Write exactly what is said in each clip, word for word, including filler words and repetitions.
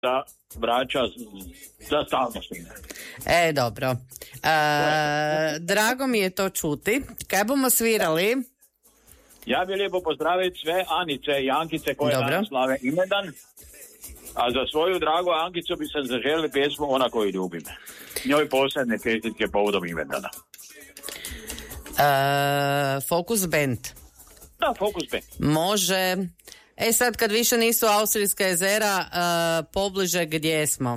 da vraća za stalno. E, dobro. E, drago mi je to čuti. Kaj bomo svirali? Ja bih lijepo pozdraviti sve Anice i Ankice koje Dobro. danas slave imendan. A za svoju dragu Ankicu bi se zaželi pjesmu Ona koju ljubim. Njoj posebne čestitke povodom imendana. E, Focus Band. Da, Focus Band. Može. E sad kad više nisu Austrijska jezera, e, pobliže gdje smo?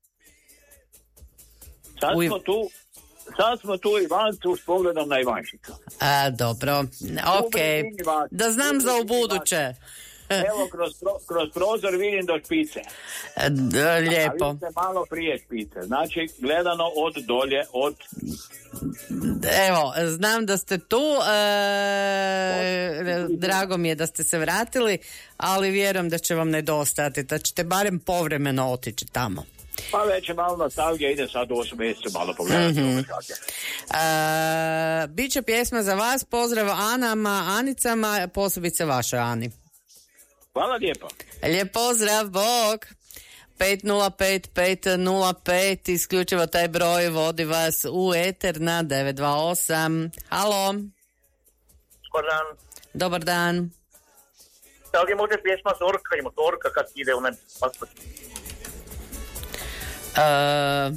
Sad U... smo tu, sad smo tu Ivancu s pogledom na Ivančicu. A, dobro, ok. Da znam za ubuduće. Evo, kroz, pro, kroz prozor vidim do špice. D- lijepo. A vidite malo prije špice. Znači, gledano od dolje, od... Evo, znam da ste tu, e, drago mi je da ste se vratili, ali vjerujem da će vam nedostajati, da ćete barem povremeno otići tamo. Pa već je malo nostalgija, ide sad u osam mjesecu malo pogledati. Mm-hmm. E, Biće pjesma za vas, pozdrav Anama, Anicama, posebice vašoj Ani. Hvala lijepo. Lijep pozdrav, bog. pet nula pet pet nula pet, isključivo taj broj vodi vas u eter na devet dva osam. Halo. Dobar dan. Dobar dan. Da li može pjesma Zorka i motorka kad ide u ne pasport? Uh,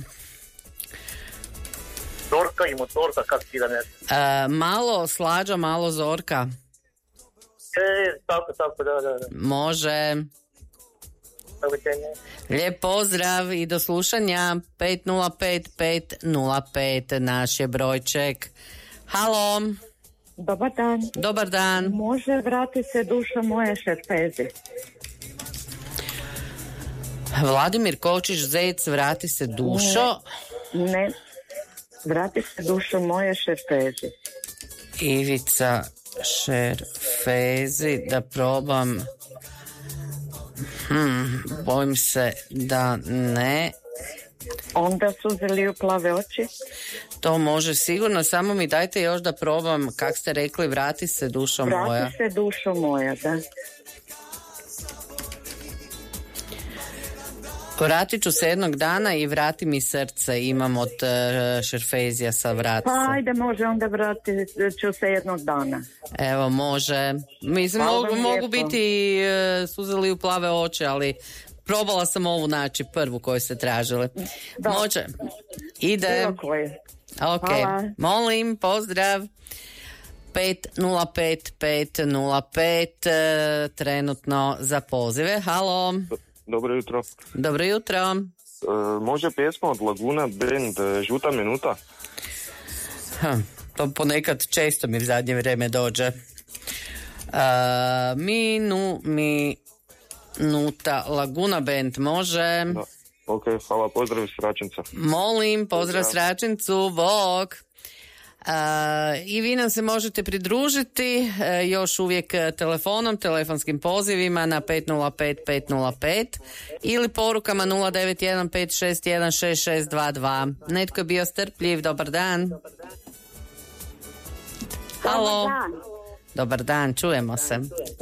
Zorka i motorka kad ide ne. Uh, malo Slađa, malo Zorka. E, tako, tako, da, da, da. Može. Lijep pozdrav i do slušanja. Pet nula pet pet nula pet naš je brojček. Halo. Dobar dan. Dobar dan. Može vrati se duša moje Šerfezi. Vladimir Kočić Zec, vrati se dušo. Ne, ne. Vrati se dušo moje Šerfezi. Ivica Šerfezi, da probam. Hmm, bojim se da ne. Onda su zeli u plave oči. To može sigurno, samo mi dajte još da probam, kak ste rekli, vrati se dušo vrati moja. Vrati se dušo moja, da. Vratit ću se jednog dana i vrati mi srce, imam od uh, Šerfezija sa vrati se. Pa ajde, može, onda vrati ću se jednog dana. Evo, može. Mislim, mogu, mogu biti uh, suzeli u plave oči, ali probala sam ovu naći, prvu koju ste tražili. Da. Može. Ide. Ok, hvala. Molim, pozdrav. pet nula pet pet nula pet uh, trenutno za pozive. Halo. Dobro jutro. Dobro jutro. E, može pjesma od Laguna Band Žuta minuta? Ha, to ponekad često mi u zadnje vrijeme dođe. E, minu, minuta Laguna Band može. Da. Ok, hvala, pozdrav s Račinca. Molim, pozdrav s Račincu, bog. Uh, I vi nam se možete pridružiti uh, još uvijek telefonom, telefonskim pozivima na pet nula pet pet nula pet ili porukama nula devet jedan pet šest jedan šest šest dva dva. Netko je bio strpljiv, dobar dan. Halo. Dobar dan. Dobar dan, čujemo se.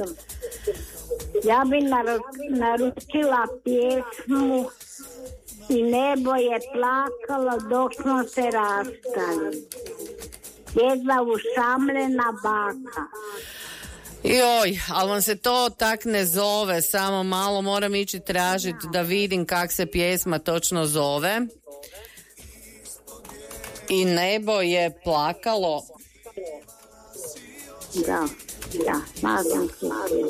Ja bi naručila pjesmu I nebo je plakalo dok smo se rastali. Jedna ušamljena baka. Joj, ali vam se to tak ne zove, samo malo moram ići tražiti da vidim kak se pjesma točno zove. I nebo je plakalo. Da, da, nadam se.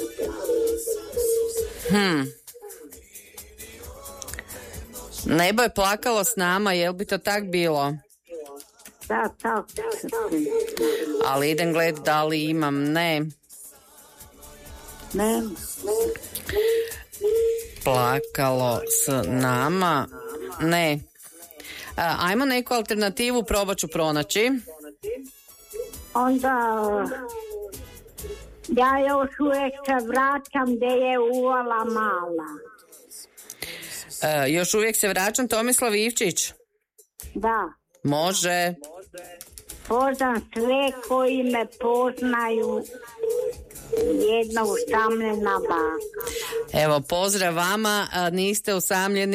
Hmm. Nebo je plakalo s nama, jel bi to tak bilo? Da, tako. Ali idem gledat da li imam, ne. Ne. Plakalo s nama, ne. A, ajmo neku alternativu, probat ću pronaći. Onda ja još uvijek se vraćam gdje je uvala mala. E, još uvijek se vraćam, Tomislav Ivčić. Da. Može. Poznam sve koji me poznaju, jedna usamljena baka. Evo, pozdrav vama, niste usamljeni.